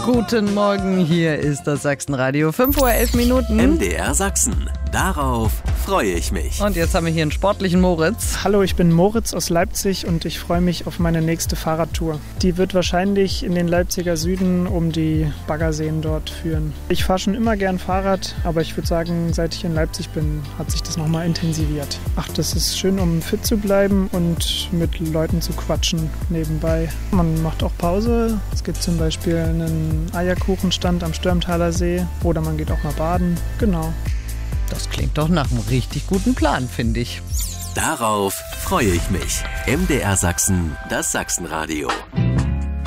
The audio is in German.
Guten Morgen, hier ist das Sachsenradio. 5:11 Uhr. MDR Sachsen. Darauf freue ich mich. Und jetzt haben wir hier einen sportlichen Moritz. Hallo, ich bin Moritz aus Leipzig und ich freue mich auf meine nächste Fahrradtour. Die wird wahrscheinlich in den Leipziger Süden um die Baggerseen dort führen. Ich fahre schon immer gern Fahrrad, aber ich würde sagen, seit ich in Leipzig bin, hat sich das nochmal intensiviert. Ach, das ist schön, um fit zu bleiben und mit Leuten zu quatschen nebenbei. Man macht auch Pause. Es gibt zum Beispiel einen Eierkuchenstand am Stürmtaler See oder man geht auch mal baden. Genau. Das klingt doch nach einem richtig guten Plan, finde ich. Darauf freue ich mich. MDR Sachsen, das Sachsenradio.